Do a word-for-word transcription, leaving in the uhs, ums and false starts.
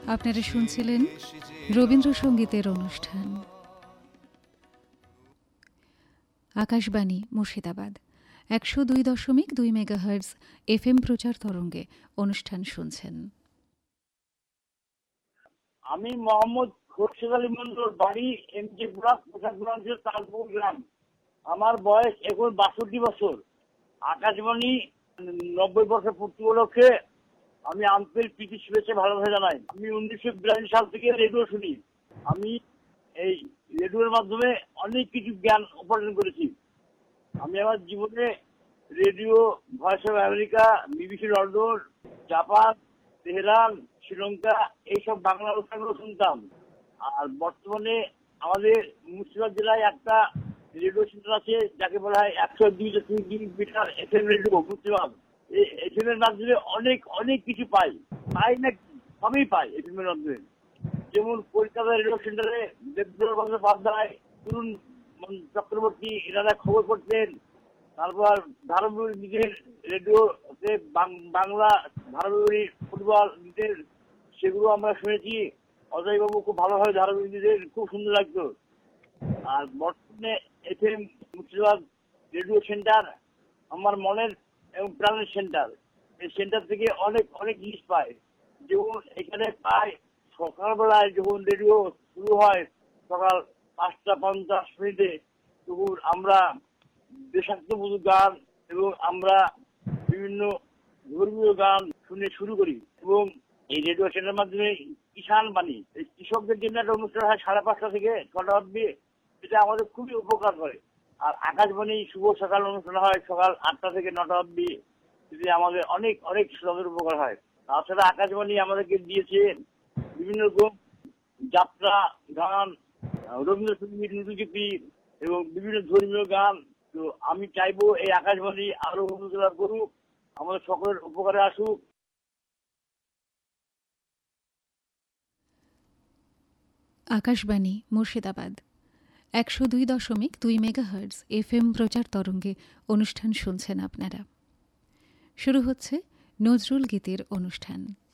আপনারা শুনছিলেন রবীন্দ্রসঙ্গীতের অনুষ্ঠান আকাশবাণী মুর্শিদাবাদ একশো দুই দশমিক দুই মেগাহার্জ এফ এম প্রচার তরঙ্গে অনুষ্ঠান শুনছেন। আমি মোহাম্মদ খোরশেদ আলী মন্ডল, বাড়ি এম কে ব্লক, প্রসাদগঞ্জের তালপুর গ্রাম। আমার বয়স এখন বাষট্টি বছর। আকাশবাণী নব্বই বছর পূর্তি উপলক্ষে আমি আন্তরিক প্রীতি শুভেচ্ছা ভালোবাসা জানাই। আমি উনিশশো বিরাশি সাল থেকে রেডিও শুনি। আমি এই রেডিওর মাধ্যমে অনেক কিছু জ্ঞান উপার্জন করেছি। আমি আমার জীবনে radio, voice of America, BBC London, Japan, Tehran, Sri Lanka এইসব বাংলা অনুষ্ঠানগুলো শুনতাম। আর বর্তমানে আমাদের মুর্শিদাবাদ জেলায় একটা রেডিও সেন্টার আছে যাকে বলা হয় একশো দুই দশমিক metre F M radio Murshidabad. এই এফ এম এর মাধ্যমে অনেক অনেক কিছু পাই পাই না সবই পাই এফ এম এর মাধ্যমে। যেমন কলকাতা রেডিও সেন্টারে দেবদুলাল বন্দ্যোপাধ্যায়, তরুণ চক্রবর্তী এনারা খবর করতেন। তারপর ধারাবাহিক নিজের রেডিওতে বাংলা ধারাবাহিক ফুটবল নিজের সেগুলো আমরা শুনেছি। অজয় বাবু খুব ভালোভাবে ধারাবাহিক নিজের খুব সুন্দর লাগতো। আর বর্তমানে F M Murshidabad radio centre আমার মনের এবং প্রাণের সেন্টার। এই সেন্টার থেকে অনেক অনেক জিনিস পায়। যেমন এখানে পায় সকালবেলায় যখন রেডিও শুরু হয় সকাল পাঁচটা পঞ্চাশ মিনিটে, তখন আমরা দেশাত্মবোধক গান এবং আমরা বিভিন্ন ধর্মীয় গান শুনে শুরু করি। এবং এই রেডিও সেন্টারের মাধ্যমে কিষান বাণী, এই কৃষকদের জন্য একটা অনুষ্ঠান হয় সাড়ে পাঁচটা থেকে ছটা অব্দি, যেটা আমাদের খুবই উপকার করে। আর আকাশবাণী শুভ সকাল অনুষ্ঠান হয় সকাল আটটা থেকে নটা অব্দি, যেটা আমাদের অনেক অনেক শ্রমের উপকার হয়। তাছাড়া আকাশবাণী আমাদেরকে দিয়েছে বিভিন্ন রকম যাত্রা গান, রবীন্দ্রসঙ্গীত, নীতিগীতি এবং বিভিন্ন ধর্মীয় গান। তো আমি চাইবো এই আকাশবাণী আরো উন্নত করুক, আমাদের সকলের উপকারে আসুক। আকাশবাণী মুর্শিদাবাদ একশো দুই দশমিক দুই মেগাহার্জ এফ এম প্রচার তরঙ্গে অনুষ্ঠান শুনছেন আপনারা। শুরু হচ্ছে নজরুল গীতির অনুষ্ঠান।